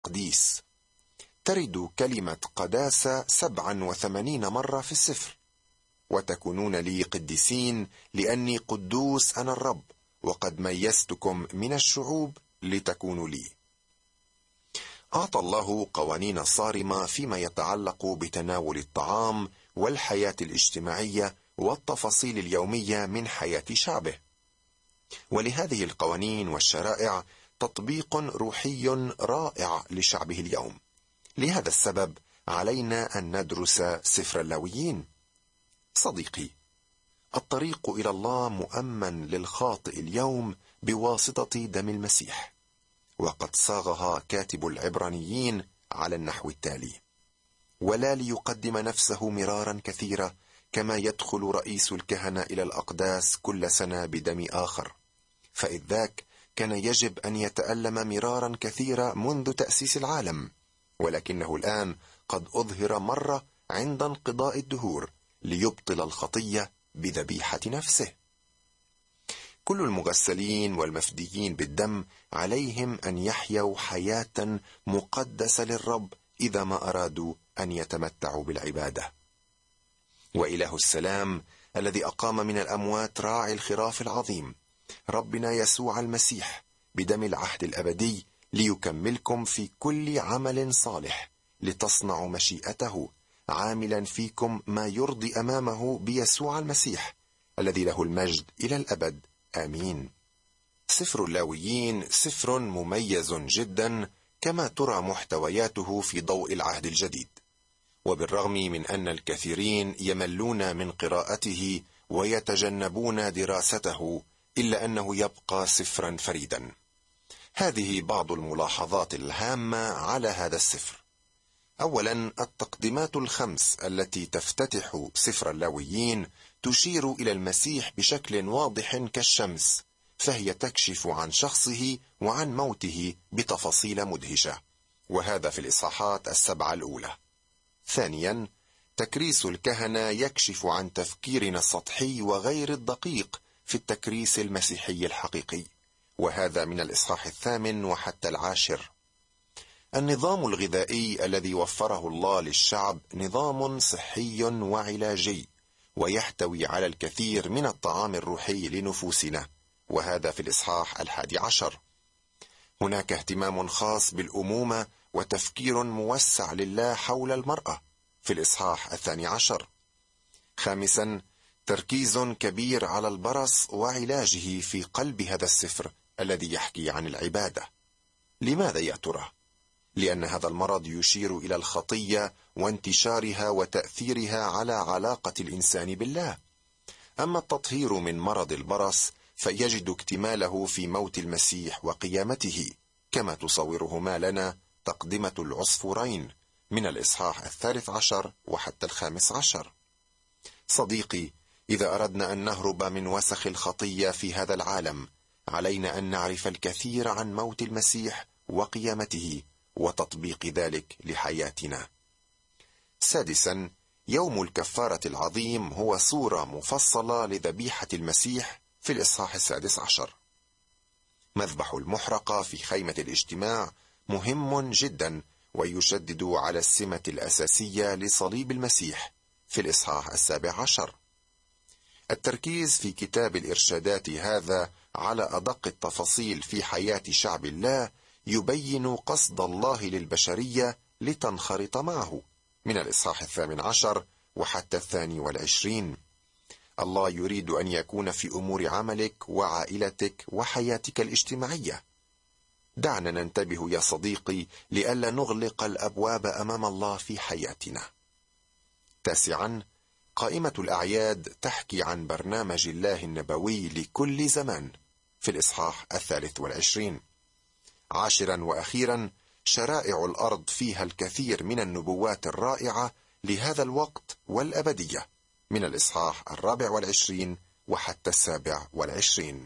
تقديس. ترد كلمة قداسة 87 مرة في السفر. وتكونون لي قديسين لأني قدوس أنا الرب، وقد ميزتكم من الشعوب لتكونوا لي. أعطى الله قوانين صارمة فيما يتعلق بتناول الطعام والحياة الاجتماعية والتفاصيل اليومية من حياة شعبه. ولهذه القوانين والشرائع تطبيق روحي رائع لشعبه اليوم. لهذا السبب علينا أن ندرس سفر اللاويين. صديقي، الطريق إلى الله مؤمن للخاطئ اليوم بواسطة دم المسيح، وقد صاغها كاتب العبرانيين على النحو التالي: ولا ليقدم نفسه مرارا كثيرة كما يدخل رئيس الكهنة إلى الأقداس كل سنة بدم آخر، فإذ ذاك كان يجب أن يتألم مرارا كثيرة منذ تأسيس العالم، ولكنه الآن قد أظهر مرة عند انقضاء الدهور ليبطل الخطية بذبيحة نفسه. كل المغسلين والمفديين بالدم عليهم أن يحيوا حياة مقدسة للرب إذا ما أرادوا أن يتمتعوا بالعبادة. وإله السلام الذي أقام من الأموات راعي الخراف العظيم ربنا يسوع المسيح بدم العهد الأبدي ليكملكم في كل عمل صالح لتصنعوا مشيئته، عاملا فيكم ما يرضي أمامه بيسوع المسيح الذي له المجد إلى الأبد. آمين. سفر اللاويين سفر مميز جدا كما ترى محتوياته في ضوء العهد الجديد، وبالرغم من أن الكثيرين يملون من قراءته ويتجنبون دراسته، إلا أنه يبقى سفرا فريدا. هذه بعض الملاحظات الهامة على هذا السفر. أولا، التقديمات الخمس التي تفتتح سفر اللاويين تشير إلى المسيح بشكل واضح كالشمس، فهي تكشف عن شخصه وعن موته بتفاصيل مدهشة، وهذا في الإصحاحات 7 الأولى. ثانيا، تكريس الكهنة يكشف عن تفكيرنا السطحي وغير الدقيق في التكريس المسيحي الحقيقي، وهذا من الإصحاح 8 وحتى 10. النظام الغذائي الذي وفره الله للشعب نظام صحي وعلاجي، ويحتوي على الكثير من الطعام الروحي لنفوسنا، وهذا في الإصحاح 11. هناك اهتمام خاص بالأمومة وتفكير موسع لله حول المرأة في الإصحاح 12. خامسا، تركيز كبير على البرص وعلاجه في قلب هذا السفر الذي يحكي عن العبادة. لماذا يا ترى؟ لأن هذا المرض يشير إلى الخطية وانتشارها وتأثيرها على علاقة الإنسان بالله. أما التطهير من مرض البرص فيجد اكتماله في موت المسيح وقيامته، كما تصورهما لنا تقدمة العصفورين من الإصحاح 13 وحتى 15. صديقي، إذا أردنا أن نهرب من وسخ الخطية في هذا العالم، علينا أن نعرف الكثير عن موت المسيح وقيامته وتطبيق ذلك لحياتنا. سادسا، يوم الكفارة العظيم هو صورة مفصلة لذبيحة المسيح في الإصحاح 16. مذبح المحرقة في خيمة الاجتماع مهم جدا، ويشدد على السمة الأساسية لصليب المسيح في الإصحاح 17. التركيز في كتاب الإرشادات هذا على أدق التفاصيل في حياة شعب الله يبين قصد الله للبشرية لتنخرط معه من الإصحاح 18 وحتى 22. الله يريد أن يكون في أمور عملك وعائلتك وحياتك الاجتماعية. دعنا ننتبه يا صديقي لئلا نغلق الأبواب أمام الله في حياتنا. تاسعا، قائمة الأعياد تحكي عن برنامج الله النبوي لكل زمان في الإصحاح 23. عاشرا وأخيرا، شرائع الأرض فيها الكثير من النبوات الرائعة لهذا الوقت والأبدية من الإصحاح 24 وحتى 27.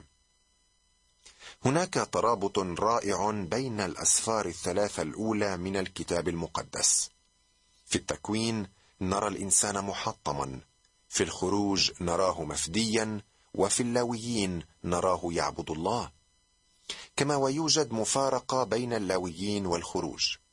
هناك ترابط رائع بين الأسفار الثلاثة الأولى من الكتاب المقدس. في التكوين نرى الإنسان محطما، في الخروج نراه مفديا، وفي اللاويين نراه يعبد الله. كما ويوجد مفارقة بين اللاويين والخروج.